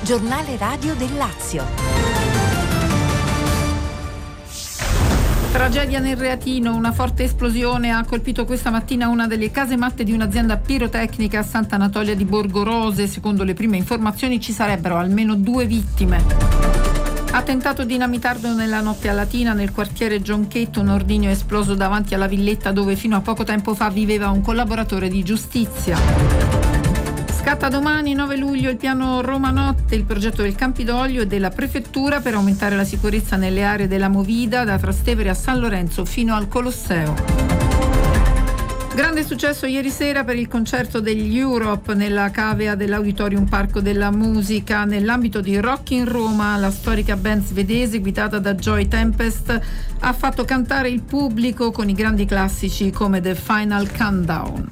Giornale radio del Lazio. Tragedia nel Reatino, una forte esplosione ha colpito questa mattina una delle casematte di un'azienda pirotecnica a Sant'Anatolia di Borgorose. Secondo le prime informazioni ci sarebbero almeno 2 vittime. Attentato dinamitardo nella notte a Latina, nel quartiere Gionchetto, un ordigno è esploso davanti alla villetta dove fino a poco tempo fa viveva un collaboratore di giustizia. Scatta domani, 9 luglio, il piano Roma Notte, il progetto del Campidoglio e della Prefettura per aumentare la sicurezza nelle aree della Movida, da Trastevere a San Lorenzo fino al Colosseo. Grande successo ieri sera per il concerto degli Europe nella cavea dell'Auditorium Parco della Musica. Nell'ambito di Rock in Roma, la storica band svedese guidata da Joy Tempest ha fatto cantare il pubblico con i grandi classici come The Final Countdown.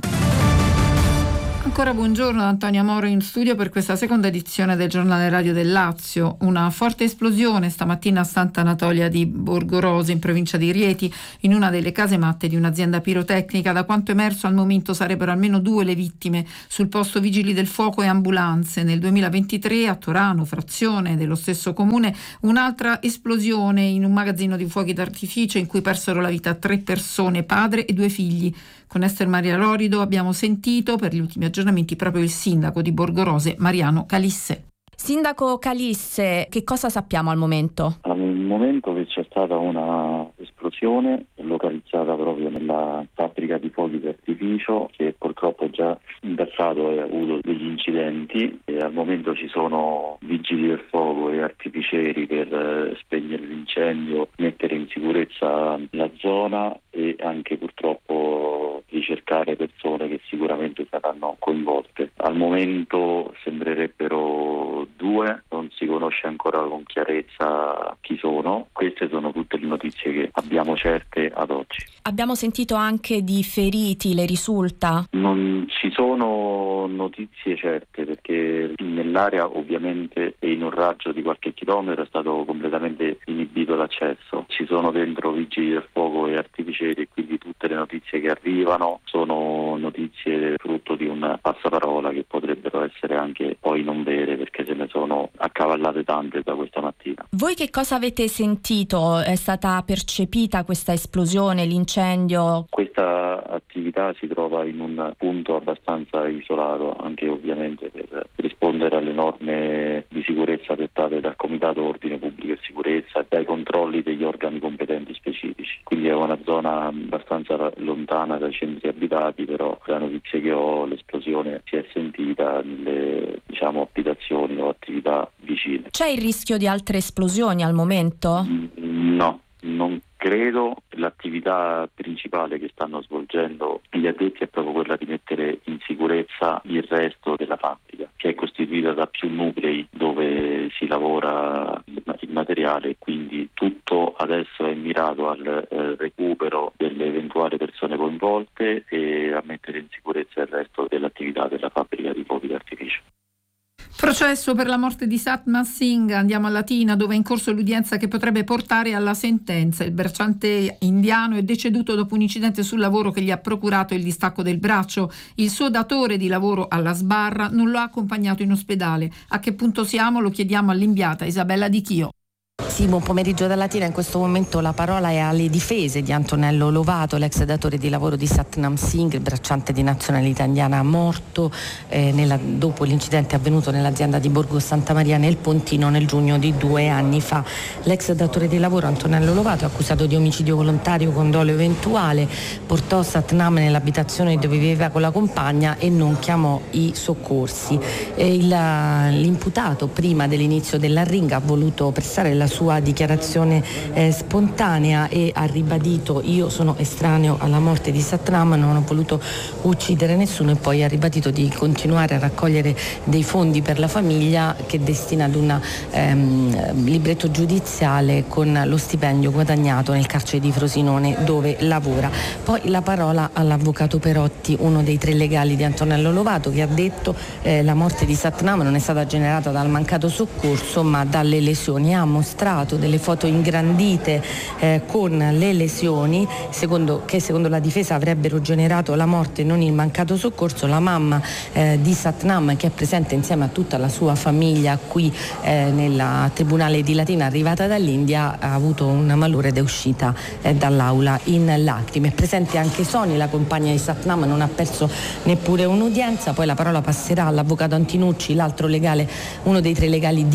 Ancora buongiorno da Antonia Moro in studio per questa seconda edizione del Giornale Radio del Lazio. Una forte esplosione stamattina a Sant'Anatolia di Borgorose, in provincia di Rieti, in una delle casematte di un'azienda pirotecnica. Da quanto emerso, al momento sarebbero almeno 2 le vittime. Sul posto vigili del fuoco e ambulanze. Nel 2023 a Torano, frazione dello stesso comune, un'altra esplosione in un magazzino di fuochi d'artificio in cui persero la vita 3 persone, padre e 2 figli. Con Ester Maria Lorido abbiamo sentito per gli ultimi aggiornamenti proprio il sindaco di Borgorose, Mariano Calisse. Sindaco Calisse, che cosa sappiamo al momento? Al momento che c'è stata una esplosione localizzata proprio nella fabbrica di fuochi d'artificio, che purtroppo già in passato ha avuto degli incidenti, e al momento ci sono vigili del fuoco e artificieri per spegnere l'incendio, mettere in sicurezza la zona e anche purtroppo ricercare persone che sicuramente saranno coinvolte. Al momento sembrerebbero 2, non si conosce ancora con chiarezza chi sono. Queste sono tutte le notizie che abbiamo certe ad oggi. Abbiamo sentito anche di feriti, le risulta? Non ci sono notizie certe perché nell'area ovviamente e in un raggio di qualche chilometro è stato completamente inibito l'accesso. Ci sono dentro vigili del fuoco e artificieri e quindi tutte le notizie che arrivano sono notizie frutto di un passaparola che potrebbero essere anche poi non vere, perché se ne sono accavallate tante da questa mattina. Voi che cosa avete sentito? È stata percepita questa esplosione, l'incendio? Questa attività si trova in un punto abbastanza isolato, anche ovviamente per rispondere alle norme di sicurezza dettate dal Comitato Ordine Pubblico e Sicurezza e dai controlli degli organi competenti specifici. Quindi è una zona abbastanza lontana dai centri abitati, però la notizia che ho, l'esplosione si è sentita nelle abitazioni o attività vicine. C'è il rischio di altre esplosioni al momento? No, non credo. L'attività principale che stanno svolgendo gli addetti è proprio quella di mettere in sicurezza il resto della fabbrica, che è costituita da più nuclei dove si lavora il materiale, e quindi tutto adesso è mirato al recupero delle eventuali persone coinvolte e a mettere in sicurezza il resto dell'attività della fabbrica di fuochi d'artificio. Processo per la morte di Satnam Singh. Andiamo a Latina, dove è in corso l'udienza che potrebbe portare alla sentenza. Il bracciante indiano è deceduto dopo un incidente sul lavoro che gli ha procurato il distacco del braccio. Il suo datore di lavoro alla sbarra non lo ha accompagnato in ospedale. A che punto siamo? Lo chiediamo all'inviata Isabella Di Chio. Sì, buon pomeriggio da Latina. In questo momento la parola è alle difese di Antonello Lovato, l'ex datore di lavoro di Satnam Singh, il bracciante di nazionalità indiana morto dopo l'incidente avvenuto nell'azienda di Borgo Santa Maria nel Pontino nel giugno di 2 anni fa. L'ex datore di lavoro Antonello Lovato, accusato di omicidio volontario con dolo eventuale, portò Satnam nell'abitazione dove viveva con la compagna e non chiamò i soccorsi. L'imputato, prima dell'inizio dell'arringa, ha voluto prestare la sua dichiarazione spontanea e ha ribadito: io sono estraneo alla morte di Satnam, non ho voluto uccidere nessuno, e poi ha ribadito di continuare a raccogliere dei fondi per la famiglia che destina ad un libretto giudiziale con lo stipendio guadagnato nel carcere di Frosinone dove lavora. Poi la parola all'avvocato Perotti, uno dei 3 legali di Antonello Lovato, che ha detto la morte di Satnam non è stata generata dal mancato soccorso ma dalle lesioni. Ha mostrato riportato delle foto ingrandite con le lesioni, secondo la difesa avrebbero generato la morte e non il mancato soccorso. La mamma di Satnam, che è presente insieme a tutta la sua famiglia qui nel tribunale di Latina, arrivata dall'India, ha avuto un malore ed è uscita dall'aula in lacrime. È presente anche Soni, la compagna di Satnam, non ha perso neppure un'udienza. Poi la parola passerà all'avvocato Antinucci, l'altro legale, uno dei 3 legali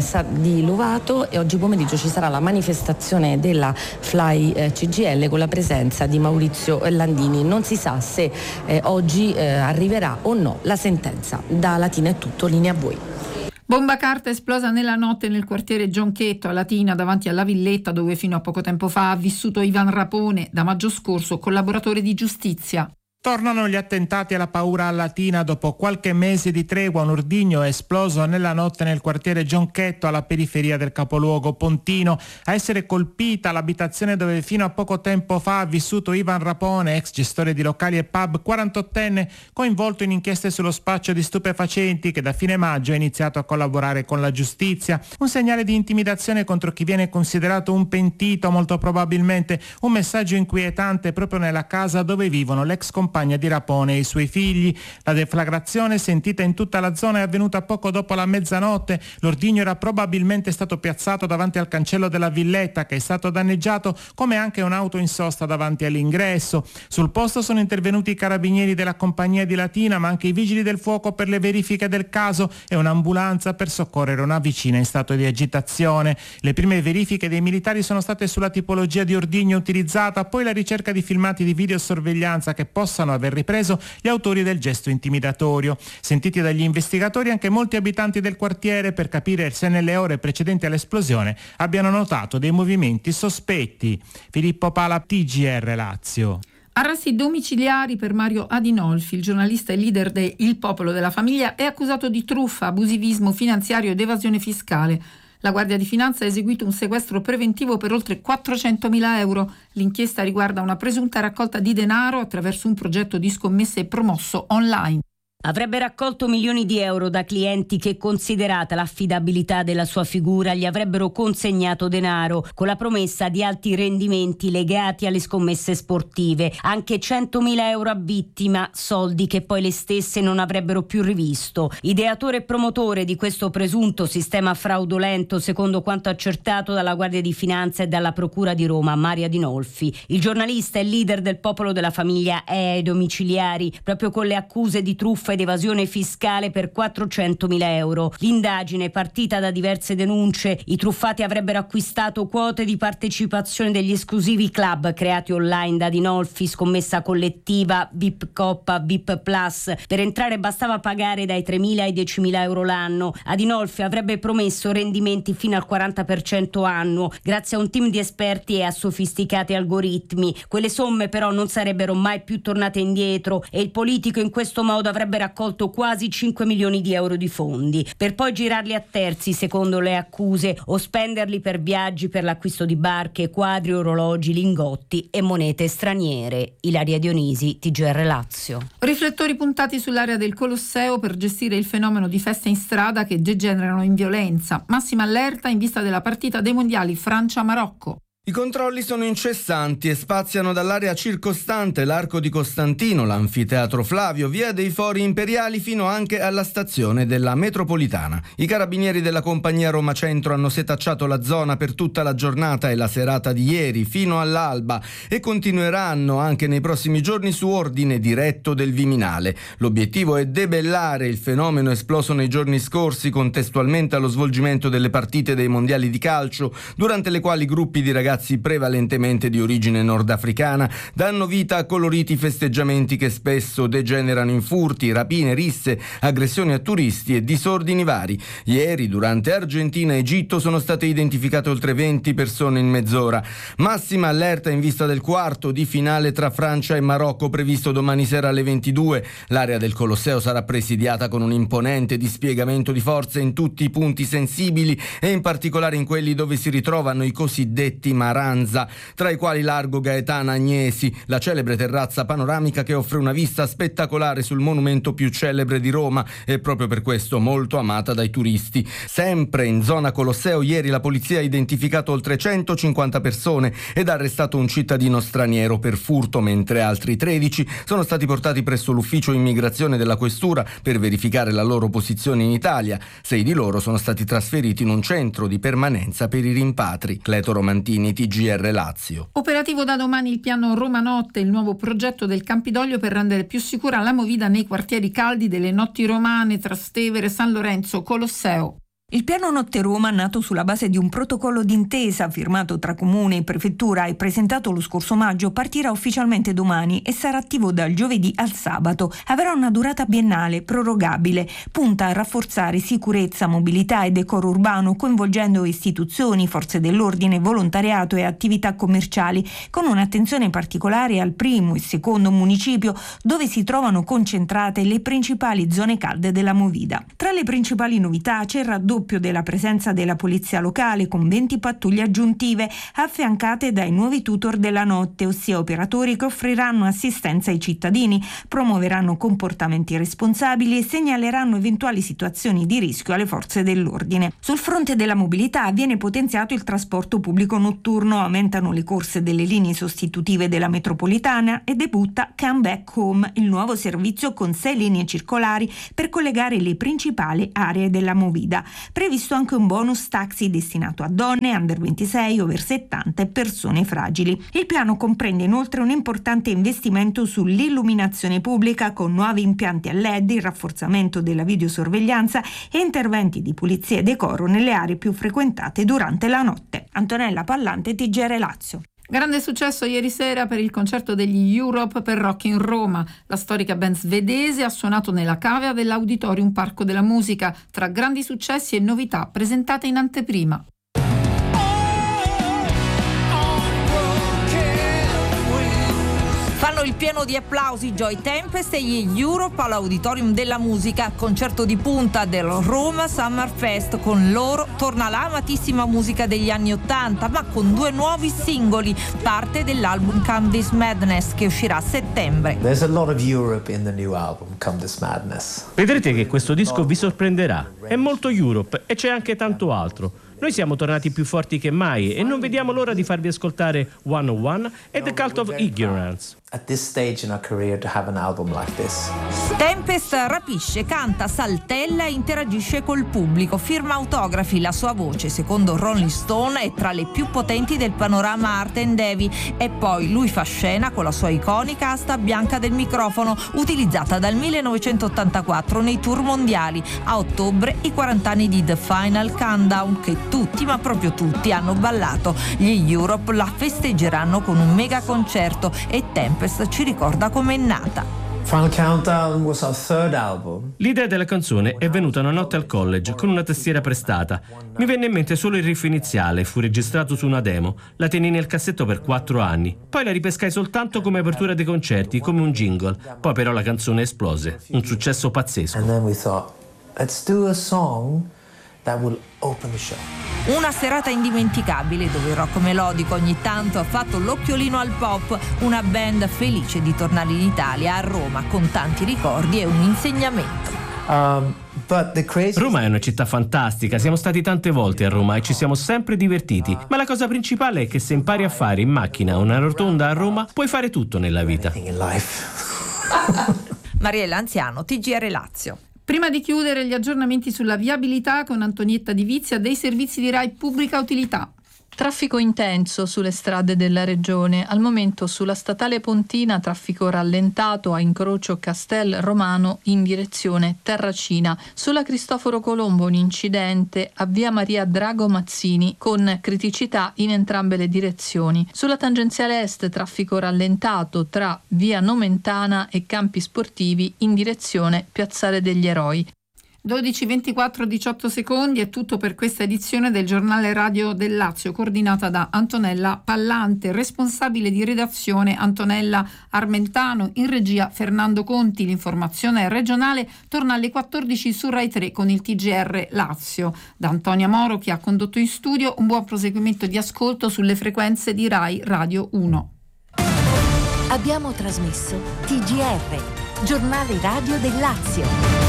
di Lovato, e oggi pomeriggio ci sarà la manifestazione della Fly CGIL con la presenza di Maurizio Landini. Non si sa se oggi arriverà o no la sentenza. Da Latina è tutto, linea a voi. Bomba carta esplosa nella notte nel quartiere Gionchetto a Latina, davanti alla villetta dove fino a poco tempo fa ha vissuto Ivan Rapone, da maggio scorso collaboratore di giustizia. Tornano gli attentati alla paura a Latina. Dopo qualche mese di tregua, un ordigno è esploso nella notte nel quartiere Gionchetto, alla periferia del capoluogo pontino. A essere colpita l'abitazione dove fino a poco tempo fa ha vissuto Ivan Rapone, ex gestore di locali e pub, 48enne, coinvolto in inchieste sullo spaccio di stupefacenti, che da fine maggio ha iniziato a collaborare con la giustizia. Un segnale di intimidazione contro chi viene considerato un pentito, molto probabilmente un messaggio inquietante proprio nella casa dove vivono l'ex compagna di Rapone e i suoi figli. La deflagrazione, sentita in tutta la zona, è avvenuta poco dopo la mezzanotte. L'ordigno era probabilmente stato piazzato davanti al cancello della villetta, che è stato danneggiato, come anche un'auto in sosta davanti all'ingresso. Sul posto sono intervenuti i carabinieri della compagnia di Latina, ma anche i vigili del fuoco per le verifiche del caso e un'ambulanza per soccorrere una vicina in stato di agitazione. Le prime verifiche dei militari sono state sulla tipologia di ordigno utilizzata, poi la ricerca di filmati di videosorveglianza che possano aver ripreso gli autori del gesto intimidatorio. Sentiti dagli investigatori anche molti abitanti del quartiere per capire se nelle ore precedenti all'esplosione abbiano notato dei movimenti sospetti. Filippo Pala, TGR Lazio. Arresti domiciliari per Mario Adinolfi, il giornalista e leader de Il Popolo della Famiglia, è accusato di truffa, abusivismo finanziario ed evasione fiscale. La Guardia di Finanza ha eseguito un sequestro preventivo per oltre 400.000 euro. L'inchiesta riguarda una presunta raccolta di denaro attraverso un progetto di scommesse promosso online. Avrebbe raccolto milioni di euro da clienti che, considerata l'affidabilità della sua figura, gli avrebbero consegnato denaro con la promessa di alti rendimenti legati alle scommesse sportive. Anche 100.000 euro a vittima, soldi che poi le stesse non avrebbero più rivisto. Ideatore e promotore di questo presunto sistema fraudolento, secondo quanto accertato dalla Guardia di Finanza e dalla Procura di Roma, Mario Adinolfi. Il giornalista e leader del Popolo della Famiglia è ai domiciliari, proprio con le accuse di truffa ed evasione fiscale per 400.000 euro. L'indagine, partita da diverse denunce, i truffati avrebbero acquistato quote di partecipazione degli esclusivi club creati online da Adinolfi, scommessa collettiva, VIP Coppa, VIP Plus. Per entrare bastava pagare dai 3.000 ai 10.000 euro l'anno. Adinolfi avrebbe promesso rendimenti fino al 40% annuo, grazie a un team di esperti e a sofisticati algoritmi. Quelle somme però non sarebbero mai più tornate indietro e il politico in questo modo avrebbe raccolto quasi 5 milioni di euro di fondi, per poi girarli a terzi, secondo le accuse, o spenderli per viaggi, per l'acquisto di barche, quadri, orologi, lingotti e monete straniere. Ilaria Dionisi, TGR Lazio. Riflettori puntati sull'area del Colosseo per gestire il fenomeno di feste in strada che degenerano in violenza. Massima allerta in vista della partita dei mondiali Francia-Marocco. I controlli sono incessanti e spaziano dall'area circostante l'Arco di Costantino, l'Anfiteatro Flavio, via dei Fori Imperiali fino anche alla stazione della metropolitana. I carabinieri della compagnia Roma Centro hanno setacciato la zona per tutta la giornata e la serata di ieri fino all'alba e continueranno anche nei prossimi giorni su ordine diretto del Viminale. L'obiettivo è debellare il fenomeno esploso nei giorni scorsi contestualmente allo svolgimento delle partite dei mondiali di calcio, durante le quali gruppi di ragazzi prevalentemente di origine nordafricana danno vita a coloriti festeggiamenti che spesso degenerano in furti, rapine, risse, aggressioni a turisti e disordini vari. Ieri, durante Argentina-Egitto, sono state identificate oltre 20 persone in mezz'ora. Massima allerta in vista del quarto di finale tra Francia e Marocco, previsto domani sera alle 22. L'area del Colosseo sarà presidiata con un imponente dispiegamento di forze in tutti i punti sensibili e in particolare in quelli dove si ritrovano i cosiddetti Maranza, tra i quali Largo Gaetana Agnesi, la celebre terrazza panoramica che offre una vista spettacolare sul monumento più celebre di Roma e proprio per questo molto amata dai turisti. Sempre in zona Colosseo ieri la polizia ha identificato oltre 150 persone ed ha arrestato un cittadino straniero per furto, mentre altri 13 sono stati portati presso l'ufficio immigrazione della questura per verificare la loro posizione in Italia. 6 di loro sono stati trasferiti in un centro di permanenza per i rimpatri. Cleto Romantini, TGR Lazio. Operativo da domani il piano Roma Notte, il nuovo progetto del Campidoglio per rendere più sicura la movida nei quartieri caldi delle notti romane, Trastevere, San Lorenzo, Colosseo. Il piano Notte Roma, nato sulla base di un protocollo d'intesa firmato tra Comune e Prefettura e presentato lo scorso maggio, partirà ufficialmente domani e sarà attivo dal giovedì al sabato. Avrà una durata biennale, prorogabile. Punta a rafforzare sicurezza, mobilità e decoro urbano, coinvolgendo istituzioni, forze dell'ordine, volontariato e attività commerciali, con un'attenzione particolare al primo e secondo municipio, dove si trovano concentrate le principali zone calde della movida. Tra le principali novità c'è il raddoppio della presenza della polizia locale con 20 pattuglie aggiuntive affiancate dai nuovi tutor della notte, ossia operatori che offriranno assistenza ai cittadini, promuoveranno comportamenti responsabili e segnaleranno eventuali situazioni di rischio alle forze dell'ordine. Sul fronte della mobilità viene potenziato il trasporto pubblico notturno, aumentano le corse delle linee sostitutive della metropolitana e debutta Come Back Home, il nuovo servizio con 6 linee circolari per collegare le principali aree della movida. Previsto anche un bonus taxi destinato a donne, under 26, over 70 e persone fragili. Il piano comprende inoltre un importante investimento sull'illuminazione pubblica con nuovi impianti a LED, il rafforzamento della videosorveglianza e interventi di pulizia e decoro nelle aree più frequentate durante la notte. Antonella Pallante, TGR Lazio. Grande successo ieri sera per il concerto degli Europe per Rock in Roma. La storica band svedese ha suonato nella cavea dell'Auditorium Parco della Musica, tra grandi successi e novità presentate in anteprima. Fanno il pieno di applausi Joy Tempest e gli Europe all'Auditorium della Musica, concerto di punta del Roma Summer Fest. Con loro torna la amatissima musica degli anni '80, ma con 2 nuovi singoli, parte dell'album Come This Madness che uscirà a settembre. There's a lot of Europe in the new album Come This Madness. Vedrete che questo disco vi sorprenderà. È molto Europe e c'è anche tanto altro. Noi siamo tornati più forti che mai e non vediamo l'ora di farvi ascoltare 101 e The Cult of Ignorance. At this stage in our career to have an album like this. Tempest rapisce, canta, saltella e interagisce col pubblico, firma autografi. La sua voce, secondo Rolling Stone, è tra le più potenti del panorama Art and Heavy, e poi lui fa scena con la sua iconica asta bianca del microfono, utilizzata dal 1984 nei tour mondiali. A ottobre i 40 anni di The Final Countdown, che tutti, ma proprio tutti, hanno ballato. Gli Europe la festeggeranno con un mega concerto e Tempest ci ricorda com'è nata. Final Countdown was our third album. L'idea della canzone è venuta una notte al college con una tastiera prestata. Mi venne in mente solo il riff iniziale, fu registrato su una demo, la tenni nel cassetto per 4 anni. Poi la ripescai soltanto come apertura dei concerti, come un jingle. Poi però la canzone esplose, un successo pazzesco. And then we thought, let's do a song that will open the show. Una serata indimenticabile dove il rock melodico ogni tanto ha fatto l'occhiolino al pop, una band felice di tornare in Italia, a Roma, con tanti ricordi e un insegnamento. Roma è una città fantastica, siamo stati tante volte a Roma e ci siamo sempre divertiti, ma la cosa principale è che se impari a fare in macchina una rotonda a Roma, puoi fare tutto nella vita. Mariella Anziano, TGR Lazio. Prima di chiudere, gli aggiornamenti sulla viabilità con Antonietta Divizia dei servizi di Rai Pubblica Utilità. Traffico intenso sulle strade della regione. Al momento sulla statale Pontina traffico rallentato a incrocio Castel Romano in direzione Terracina. Sulla Cristoforo Colombo un incidente a via Maria Drago Mazzini con criticità in entrambe le direzioni. Sulla tangenziale est traffico rallentato tra via Nomentana e Campi Sportivi in direzione Piazzale degli Eroi. 12:24:18 è tutto per questa edizione del Giornale Radio del Lazio, coordinata da Antonella Pallante, responsabile di redazione Antonella Armentano, in regia Fernando Conti. L'informazione regionale torna alle 14 su Rai 3 con il TGR Lazio. Da Antonia Moro, che ha condotto in studio, un buon proseguimento di ascolto sulle frequenze di Rai Radio 1. Abbiamo trasmesso TGR, Giornale Radio del Lazio.